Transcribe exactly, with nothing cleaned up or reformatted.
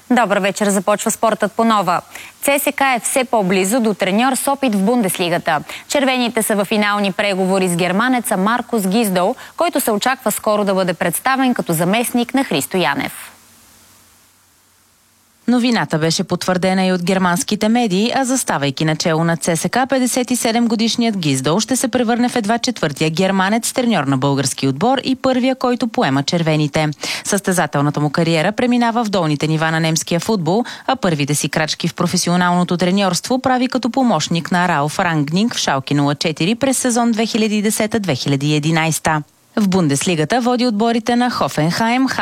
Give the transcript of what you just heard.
Добър вечер, започва спортът по нова. ЦСКА е все по-близо до треньор с опит в Бундеслигата. Червените са в финални преговори с германеца Маркус Гиздол, който се очаква скоро да бъде представен като заместник на Христо Янев. Новината беше потвърдена и от германските медии, а заставайки начело на ЦСКА, петдесет и седем годишният Гиздол ще се превърне в едва четвъртия германец, треньор на български отбор и първия, който поема червените. Състезателната му кариера преминава в долните нива на немския футбол, а първите си крачки в професионалното треньорство прави като помощник на Ралф Рангнинг в Шалке нула четири през сезон две хиляди и десета - две хиляди и единадесета. В Бундеслигата води отборите на Хофенхайм,